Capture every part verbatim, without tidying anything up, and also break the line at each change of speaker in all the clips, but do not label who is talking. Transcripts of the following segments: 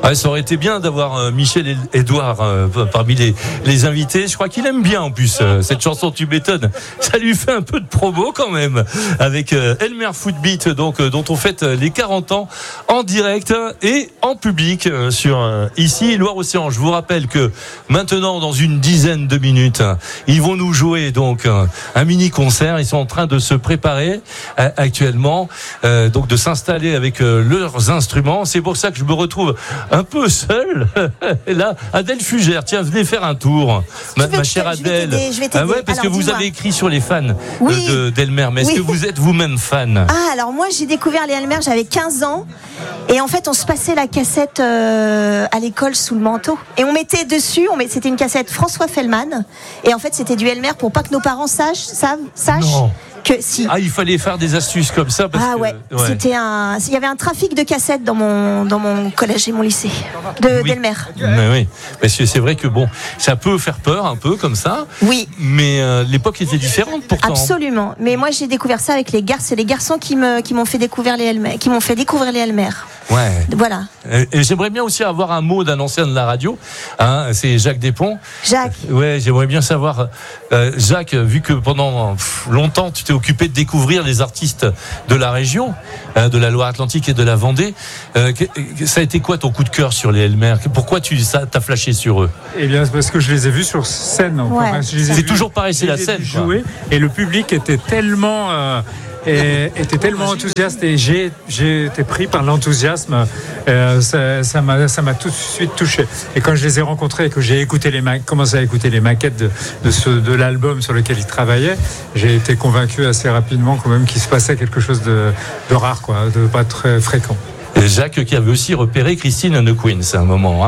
Ouais, ça aurait été bien d'avoir euh, Michel Edouard euh, parmi les, les invités. Je crois qu'il aime bien en plus euh, cette chanson Tu m'étonnes. Ça lui fait un peu de promo quand même avec euh, Elmer Footbeat, donc euh, dont on fête euh, les quarante ans en direct et en public euh, sur euh, ici Loire-Océan. Je vous rappelle que maintenant, dans une dizaine de minutes, ils vont nous jouer donc euh, un mini concert. Ils sont en train de se préparer euh, actuellement, euh, donc de s'installer avec euh, leurs instruments. C'est pour ça que je me retrouve un peu seul. Là, Adèle Fugère, tiens, venez faire un tour. Ma, ma chère Adèle.
Je vais t'aider, je vais t'aider.
Ah ouais, parce alors, que vous avez écrit sur les fans
oui.
de, d'Elmer. Mais est-ce oui. que vous êtes vous-même fan?
Ah, alors moi, j'ai découvert les Elmer, j'avais quinze ans. Et en fait, on se passait la cassette euh, à l'école sous le manteau. Et on mettait dessus, on met, c'était une cassette François Fellman. Et en fait, c'était du Elmer pour pas que nos parents sachent, savent, sachent.
Non.
Que si.
Ah, il fallait faire des astuces comme ça parce
ah ouais,
que, ouais.
C'était un, il y avait un trafic de cassettes dans mon dans mon collège et mon lycée de
oui.
d'Elmer.
Mais oui, parce que c'est vrai que bon, ça peut faire peur un peu comme ça.
Oui.
Mais euh, l'époque était différente pourtant.
Absolument. Mais moi j'ai découvert ça avec les garçons, c'est les garçons qui me qui m'ont fait découvrir les Elmer, qui m'ont fait découvrir les Elmer.
Ouais.
Voilà.
Et, et j'aimerais bien aussi avoir un mot d'un ancien de la radio. Hein, c'est Jacques Despons.
Jacques.
Ouais, j'aimerais bien savoir, euh, Jacques, vu que pendant pff, longtemps tu t'es occupé de découvrir les artistes de la région, euh, de la Loire-Atlantique et de la Vendée. Euh, que, ça a été quoi ton coup de cœur sur les Elmer? Pourquoi tu ça t'as flashé sur eux?
Eh bien, c'est parce que je les ai vus sur scène.
Ouais.
Enfin,
c'est vus, toujours pareil, c'est la scène.
Jouer, et le public était tellement. Euh, Et était tellement enthousiaste et j'ai, j'ai été pris par l'enthousiasme. Euh, ça, ça, m'a, ça m'a tout de suite touché. Et quand je les ai rencontrés et que j'ai écouté les ma- commencé à écouter les maquettes de, de, ce, de l'album sur lequel ils travaillaient, j'ai été convaincu assez rapidement quand même qu'il se passait quelque chose de, de rare, quoi, de pas très fréquent.
Et Jacques qui avait aussi repéré Christine and the Queens à un moment. Hein.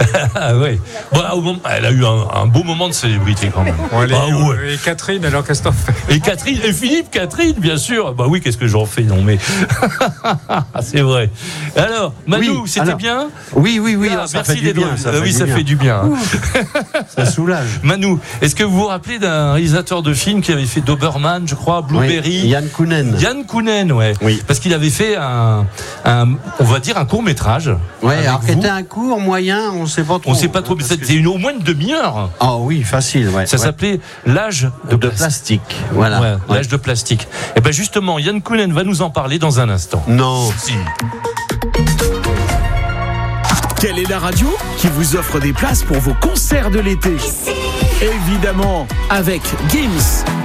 ah ouais. Bon, au moment, elle a eu un, un beau moment de célébrité quand même.
Ouais, les,
ah ouais.
Et Catherine, alors qu'est-ce que t'en fais?
Et Catherine, et Philippe, Catherine, bien sûr. Bah oui, qu'est-ce que j'en fais? Non mais c'est vrai. Alors, Manu,
oui,
c'était
alors,
bien?
Oui, oui, oui.
Ah,
ça
merci
fait du bien. Ça
euh,
fait
oui,
du
ça
bien.
fait du bien.
Ça soulage.
Manu, est-ce que vous vous rappelez d'un réalisateur de film qui avait fait Doberman, je crois, Blueberry?
Oui, Yann Kounen.
Yann Kounen, ouais.
Oui.
Parce qu'il avait fait un, un on va dire un court métrage.
Oui, alors qui était un court, moyen, on ne sait pas trop.
On ne sait pas trop, mais c'était une, au moins une demi-heure.
Ah oh, oui, facile, ouais.
Ça
ouais.
s'appelait L'âge de,
de
plastique.
plastique. Voilà.
Ouais,
ouais.
L'âge de plastique. Et bien justement, Yann Kounen va nous en parler dans un instant.
Non.
Si.
Quelle est la radio qui vous offre des places pour vos concerts de l'été? Évidemment, avec Gims.